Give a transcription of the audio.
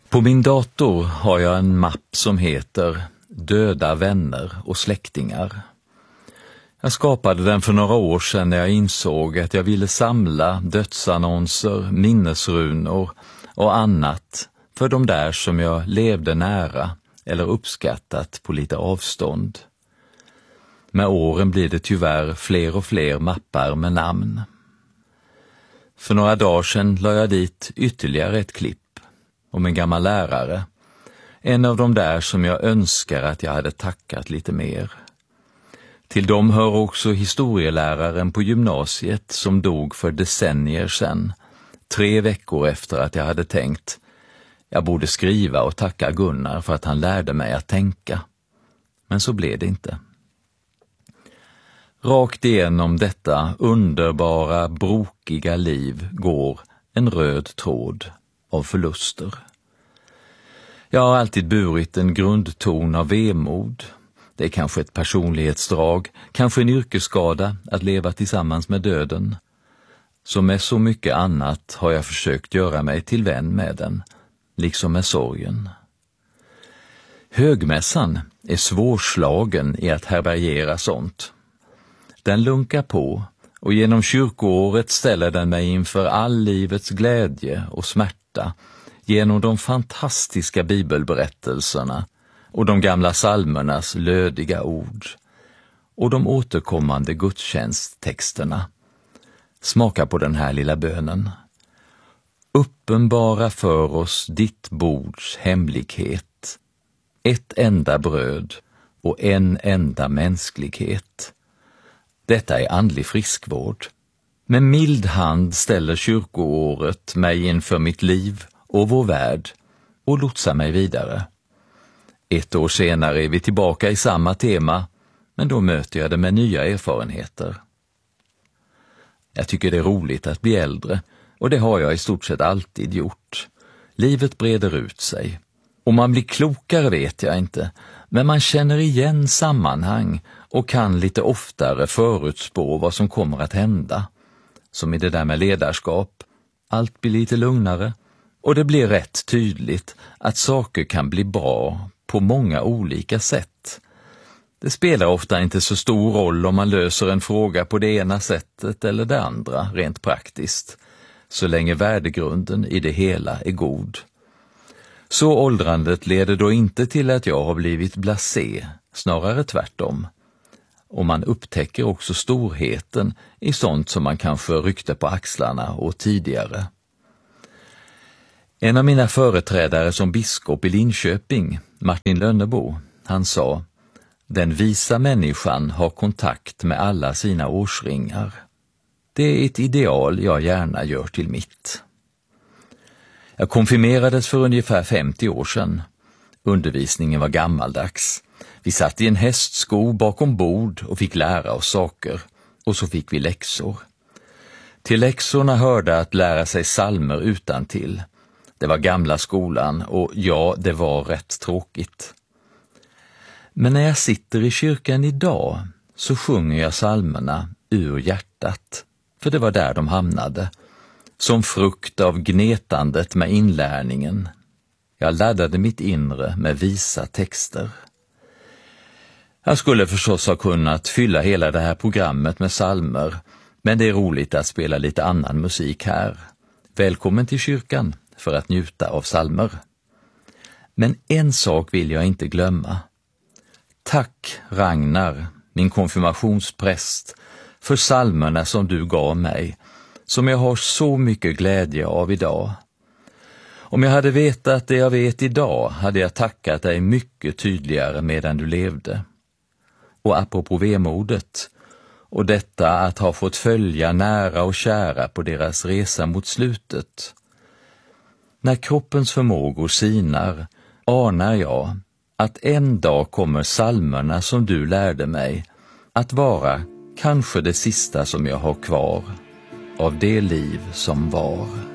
På min dator har jag en mapp som heter Döda vänner och släktingar. Jag skapade den för några år sedan när jag insåg att jag ville samla dödsannonser, minnesrunor och annat för de där som jag levde nära eller uppskattat på lite avstånd. Med åren blir det tyvärr fler och fler mappar med namn. För några dagar sedan la jag dit ytterligare ett klipp om en gammal lärare. En av de där som jag önskar att jag hade tackat lite mer. Till dem hör också historieläraren på gymnasiet som dog för decennier sedan, 3 veckor efter att jag hade tänkt. Jag borde skriva och tacka Gunnar för att han lärde mig att tänka. Men så blev det inte. Rakt igenom detta underbara, brokiga liv går en röd tråd av förluster. Jag har alltid burit en grundton av vemod. Det är kanske ett personlighetsdrag, kanske en yrkesskada att leva tillsammans med döden. Som med så mycket annat har jag försökt göra mig till vän med den, liksom med sorgen. Högmässan är svårslagen i att härbärgera sånt. Den lunkar på och genom kyrkoåret ställer den mig inför all livets glädje och smärta genom de fantastiska bibelberättelserna och de gamla psalmernas lödiga ord och de återkommande gudstjänsttexterna. Smaka på den här lilla bönen. Uppenbara för oss ditt bords hemlighet, ett enda bröd och en enda mänsklighet. Detta är andlig friskvård. Med mild hand ställer kyrkoåret mig inför mitt liv och vår värld och lotsar mig vidare. 1 år senare är vi tillbaka i samma tema, men då möter jag det med nya erfarenheter. Jag tycker det är roligt att bli äldre, och det har jag i stort sett alltid gjort. Livet breder ut sig. Och man blir klokare vet jag inte, men man känner igen sammanhang och kan lite oftare förutspå vad som kommer att hända. Som i det där med ledarskap. Allt blir lite lugnare och det blir rätt tydligt att saker kan bli bra på många olika sätt. Det spelar ofta inte så stor roll om man löser en fråga på det ena sättet eller det andra rent praktiskt, så länge värdegrunden i det hela är god. Så åldrandet leder då inte till att jag har blivit blasé, snarare tvärtom. Och man upptäcker också storheten i sånt som man kanske ryckte på axlarna och tidigare. En av mina företrädare som biskop i Linköping, Martin Lönnebo, han sa: den visa människan har kontakt med alla sina årsringar. Det är ett ideal jag gärna gör till mitt. Jag konfirmerades för ungefär 50 år sedan. Undervisningen var gammaldags. Vi satt i en hästsko bakom bord och fick lära oss saker. Och så fick vi läxor. Till läxorna hörde att lära sig psalmer utantill. Det var gamla skolan och ja, det var rätt tråkigt. Men när jag sitter i kyrkan idag så sjunger jag psalmerna ur hjärtat. För det var där de hamnade. Som frukt av gnetandet med inlärningen. Jag laddade mitt inre med visa texter. Jag skulle förstås ha kunnat fylla hela det här programmet med psalmer, men det är roligt att spela lite annan musik här. Välkommen till kyrkan för att njuta av psalmer. Men en sak vill jag inte glömma. Tack Ragnar, min konfirmationspräst, för psalmerna som du gav mig, som jag har så mycket glädje av idag. Om jag hade vetat det jag vet idag hade jag tackat dig mycket tydligare medan du levde. Och apropå vemodet, och detta att ha fått följa nära och kära på deras resa mot slutet. När kroppens förmågor sinar anar jag att en dag kommer psalmerna som du lärde mig att vara kanske det sista som jag har kvar av det liv som var.